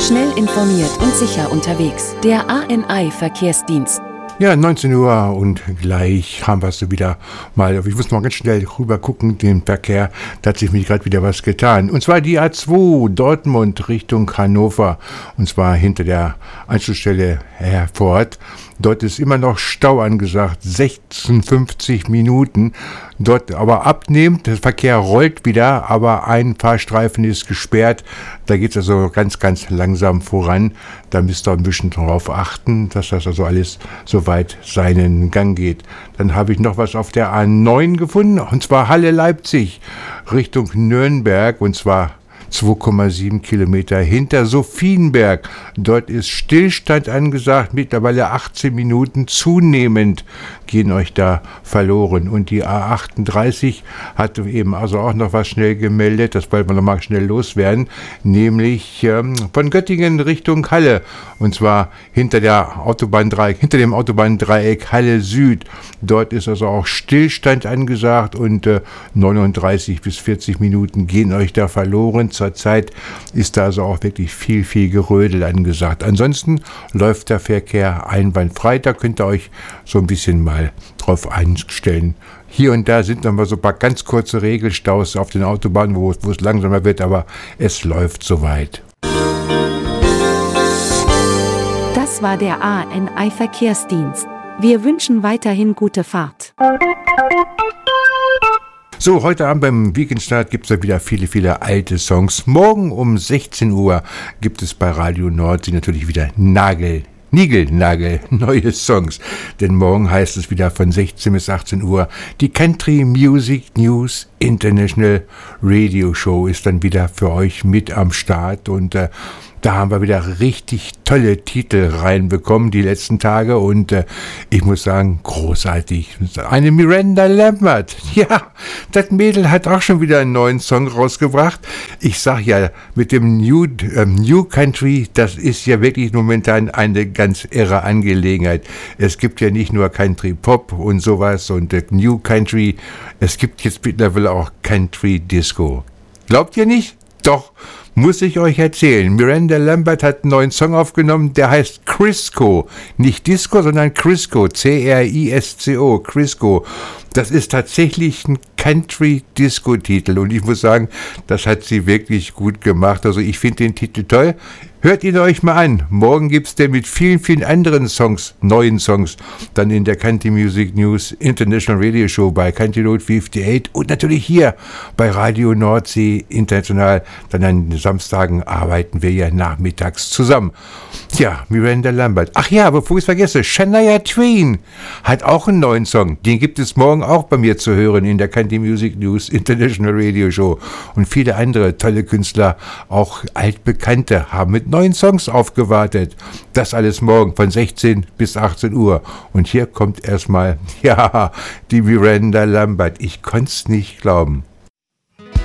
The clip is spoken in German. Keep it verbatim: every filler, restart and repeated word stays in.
Schnell informiert und sicher unterwegs. Der A N I-Verkehrsdienst. Ja, neunzehn Uhr und gleich haben wir es wieder mal, ich muss mal ganz schnell rüber gucken, den Verkehr, da hat sich nämlich gerade wieder was getan. Und zwar die A zwei Dortmund Richtung Hannover, und zwar hinter der Anschlussstelle Herford. Dort ist immer noch Stau angesagt, sechzehn Minuten. Dort aber abnehmend, der Verkehr rollt wieder, aber ein Fahrstreifen ist gesperrt. Da geht es also ganz, ganz langsam voran. Da müsst ihr ein bisschen darauf achten, dass das also alles soweit seinen Gang geht. Dann habe ich noch was auf der A neun gefunden, und zwar Halle-Leipzig Richtung Nürnberg, und zwar zwei Komma sieben Kilometer hinter Sophienberg. Dort ist Stillstand angesagt, mittlerweile achtzehn Minuten. Zunehmend gehen euch da verloren. Und die A achtunddreißig hat eben also auch noch was schnell gemeldet, das wollen wir noch mal schnell loswerden, nämlich ähm, von Göttingen Richtung Halle, und zwar hinter der Autobahndreieck, hinter dem Autobahndreieck Halle Süd. Dort ist also auch Stillstand angesagt, und äh, neununddreißig bis vierzig Minuten gehen euch da verloren. Zurzeit ist da also auch wirklich viel, viel Gerödel angesagt. Ansonsten läuft der Verkehr einwandfrei. Da könnt ihr euch so ein bisschen mal drauf einstellen. Hier und da sind noch mal so ein paar ganz kurze Regelstaus auf den Autobahnen, wo, wo es langsamer wird, aber es läuft soweit. Das war der A N I-Verkehrsdienst. Wir wünschen weiterhin gute Fahrt. So, heute Abend beim Weekendstart gibt es ja wieder viele, viele alte Songs. Morgen um sechzehn Uhr gibt es bei Radio Nordsee natürlich wieder Nagel, Nigelnagel, neue Songs. Denn morgen heißt es wieder von sechzehn bis achtzehn Uhr, die Country Music News International Radio Show ist dann wieder für euch mit am Start, und äh, da haben wir wieder richtig tolle Titel reinbekommen die letzten Tage, und äh, ich muss sagen, großartig. Eine Miranda Lambert, ja, das Mädel hat auch schon wieder einen neuen Song rausgebracht. Ich sag ja, mit dem New, äh, New Country, das ist ja wirklich momentan eine ganz irre Angelegenheit. Es gibt ja nicht nur Country Pop und sowas und äh, New Country, es gibt jetzt mittlerweile auch Country Disco. Glaubt ihr nicht? Doch, muss ich euch erzählen. Miranda Lambert hat einen neuen Song aufgenommen, der heißt Crisco. Nicht Disco, sondern Crisco. C R I S C O. Crisco. Das ist tatsächlich ein Country-Disco-Titel, und ich muss sagen, das hat sie wirklich gut gemacht. Also ich finde den Titel toll. Hört ihn euch mal an. Morgen gibt es den mit vielen, vielen anderen Songs, neuen Songs, dann in der Country Music News International Radio Show bei Country Road achtundfünfzig und natürlich hier bei Radio Nordsee International. Dann an Samstagen arbeiten wir ja nachmittags zusammen. Tja, Miranda Lambert. Ach ja, bevor ich es vergesse, Shania Twain hat auch einen neuen Song. Den gibt es morgen auch bei mir zu hören in der Country Music News International Radio Show. Und viele andere tolle Künstler, auch altbekannte, haben mit neuen Songs aufgewartet. Das alles morgen von sechzehn bis achtzehn Uhr. Und hier kommt erstmal, ja, die Miranda Lambert. Ich konnte es nicht glauben.